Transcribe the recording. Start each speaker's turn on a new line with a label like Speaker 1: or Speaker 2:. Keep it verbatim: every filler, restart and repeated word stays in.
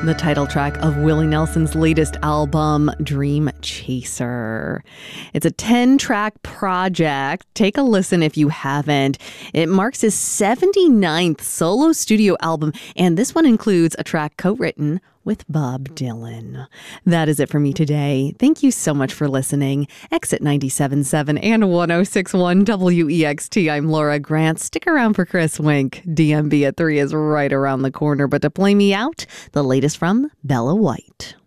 Speaker 1: The title track of Willie Nelson's latest album, Dream Chaser. It's a ten-track project. Take a listen if you haven't. It marks his seventy-ninth solo studio album, and this one includes a track co-written with Bob Dylan. That is it for me today. Thank you so much for listening. Exit ninety-seven point seven and one oh six point one W E X T. I'm Laura Grant. Stick around for Chris Wink. D M B at three is right around the corner. But to play me out, the latest from Bella White.